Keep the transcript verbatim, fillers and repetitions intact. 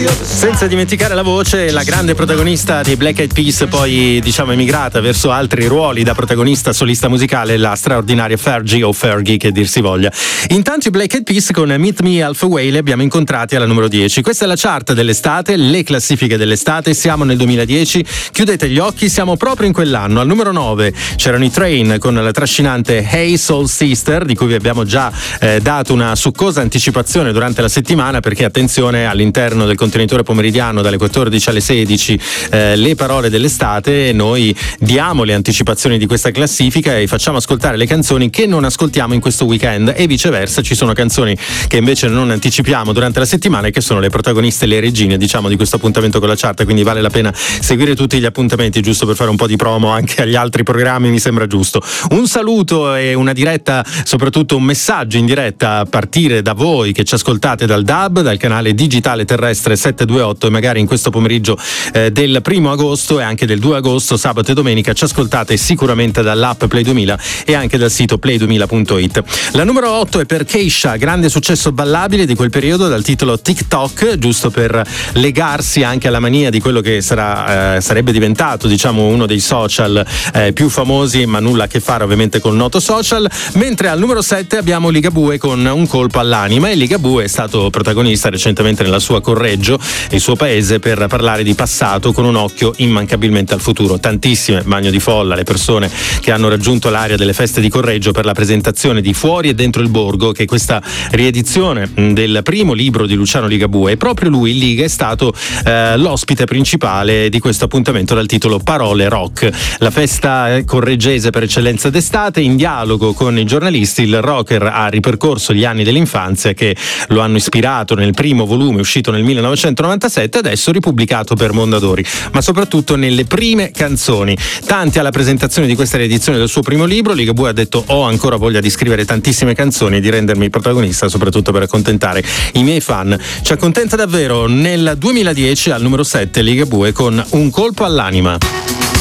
Senza dimenticare la voce, la grande protagonista dei Black Eyed Peas, poi diciamo emigrata verso altri ruoli da protagonista solista musicale, la straordinaria Fergie o Fergie che dir si voglia. Intanto i Black Eyed Peas con Meet Me Halfway li abbiamo incontrati alla numero dieci. Questa è la chart dell'estate, le classifiche dell'estate, siamo nel duemiladieci, chiudete gli occhi, siamo proprio in quell'anno. Al numero nove c'erano i Train con la trascinante Hey Soul Sister, di cui vi abbiamo già eh, dato una succosa anticipazione durante la settimana, perché attenzione, all'interno del contenitore pomeridiano dalle quattordici alle sedici eh, le parole dell'estate, noi diamo le anticipazioni di questa classifica e facciamo ascoltare le canzoni che non ascoltiamo in questo weekend, e viceversa ci sono canzoni che invece non anticipiamo durante la settimana e che sono le protagoniste, le regine diciamo di questo appuntamento con la chart, quindi vale la pena seguire tutti gli appuntamenti, giusto per fare un po' di promo anche agli altri programmi, mi sembra giusto. Un saluto e una diretta, soprattutto un messaggio in diretta a partire da voi che ci ascoltate dal D A B, dal canale digitale terrestre settecentoventotto, e magari in questo pomeriggio eh, del primo agosto e anche del due agosto, sabato e domenica, ci ascoltate sicuramente dall'app Play duemila e anche dal sito play duemila punto it. La numero otto è per Keisha, grande successo ballabile di quel periodo dal titolo TikTok, giusto per legarsi anche alla mania di quello che sarà, eh, sarebbe diventato diciamo uno dei social eh, più famosi, ma nulla a che fare ovviamente col noto social. Mentre al numero sette abbiamo Ligabue con Un colpo all'anima, e Ligabue è stato protagonista recentemente nella sua Correggio, il suo paese, per parlare di passato con un occhio immancabilmente al futuro. Tantissime, bagno di folla, le persone che hanno raggiunto l'area delle feste di Correggio per la presentazione di Fuori e dentro il borgo, che è questa riedizione del primo libro di Luciano Ligabue, e proprio lui, Liga, è stato eh, l'ospite principale di questo appuntamento dal titolo Parole Rock, la festa correggese per eccellenza d'estate. In dialogo con i giornalisti, il rocker ha ripercorso gli anni dell'infanzia che lo hanno ispirato nel primo volume uscito nel millenovecentonovantasette, adesso ripubblicato per Mondadori, ma soprattutto nelle prime canzoni. Tanti alla presentazione di questa riedizione del suo primo libro, Ligabue ha detto: ho ancora voglia di scrivere tantissime canzoni e di rendermi protagonista, soprattutto per accontentare i miei fan. Ci accontenta davvero. Nel duemiladieci al numero sette Ligabue con Un colpo all'anima.